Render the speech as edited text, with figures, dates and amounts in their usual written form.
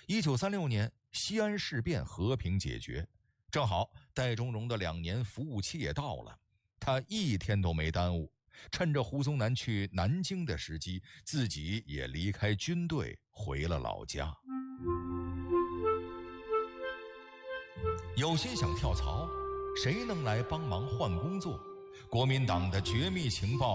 1936年，西安事变和平解决，正好戴中荣的2年服务期也到了，他一天都没耽误，趁着胡宗南去南京的时机，自己也离开军队回了老家。有心想跳槽，谁能来帮忙换工作？国民党的绝密情报